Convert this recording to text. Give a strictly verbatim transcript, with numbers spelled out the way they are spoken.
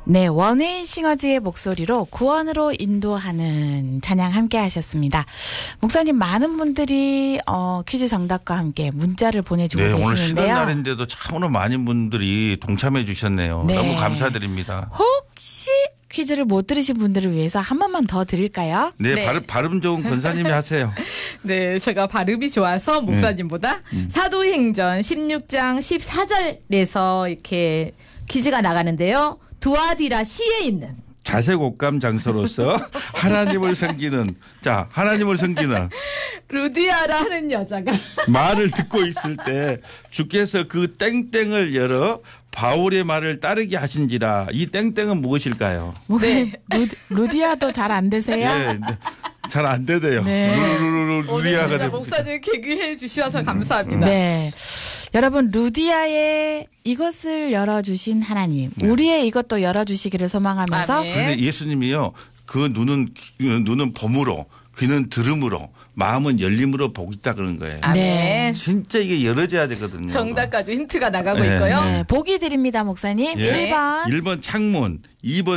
네, 원웨이 싱어즈의 목소리로 구원으로 인도하는 찬양 함께 하셨습니다. 목사님, 많은 분들이 어, 퀴즈 정답과 함께 문자를 보내주고 네, 계시는데요. 오늘 쉬는 날인데도 참으로 많은 분들이 동참해 주셨네요. 네. 너무 감사드립니다. 혹시 퀴즈를 못 들으신 분들을 위해서 한 번만 더 드릴까요? 네, 네. 발음, 발음 좋은 권사님이 하세요. 네, 제가 발음이 좋아서 목사님보다 네. 음. 사도행전 십육 장 십사 절에서 이렇게 퀴즈가 나가는데요. 두아디라 시에 있는 자색옥감 장소로서 하나님을 섬기는, 자, 하나님을 섬기는 루디아라 하는 여자가 말을 듣고 있을 때 주께서 그 땡땡을 열어 바울의 말을 따르게 하신지라. 이 땡땡은 무엇일까요? 목사님, 루, 루디아도 잘 안 되세요? 예, 잘 안 되대요. 네. 루루루루 오늘 루디아가 진짜 되고. 목사님 개그해 주셔서 감사합니다. 네. 여러분, 루디아의 이것을 열어주신 하나님, 네. 우리의 이것도 열어주시기를 소망하면서 아멘. 그런데 예수님이요, 그 눈은 눈은 봄으로, 귀는 들음으로, 마음은 열림으로 보고 있다 그러는 거예요. 아멘. 네. 진짜 이게 열어져야 되거든요. 정답까지 힌트가 나가고 네. 있고요. 네, 보기 드립니다, 목사님. 예. 일 번. 일 번 창문, 이 번